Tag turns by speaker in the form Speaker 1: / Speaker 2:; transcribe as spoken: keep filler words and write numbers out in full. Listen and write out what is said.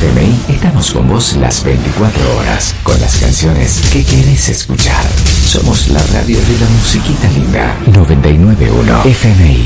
Speaker 1: F M I estamos con vos las veinticuatro horas, con las canciones que querés escuchar. Somos la radio de la musiquita linda. noventa y nueve punto uno F M I.